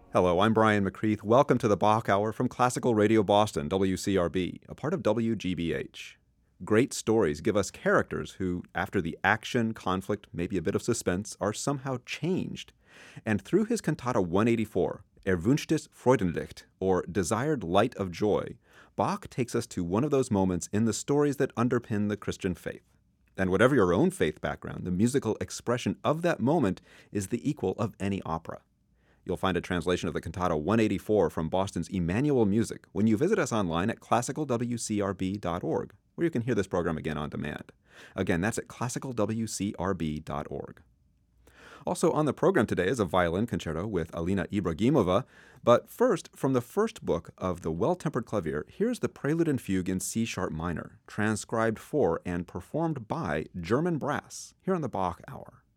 Hello, I'm Brian McCreath. Welcome to the Bach Hour from Classical Radio Boston, WCRB, a part of WGBH. Great stories give us characters who, after the action, conflict, maybe a bit of suspense, are somehow changed. And through his cantata 184, Erwünschtes Freudenlicht, or Desired Light of Joy, Bach takes us to one of those moments in the stories that underpin the Christian faith. And whatever your own faith background, the musical expression of that moment is the equal of any opera. You'll find a translation of the cantata 184 from Boston's Emmanuel Music when you visit us online at classicalwcrb.org, where you can hear this program again on demand. Again, that's at classicalwcrb.org. Also on the program today is a violin concerto with Alina Ibragimova, but first, from the first book of The Well-Tempered Clavier, here's the Prelude and Fugue in C-sharp minor, transcribed for and performed by German brass, here on the Bach Hour.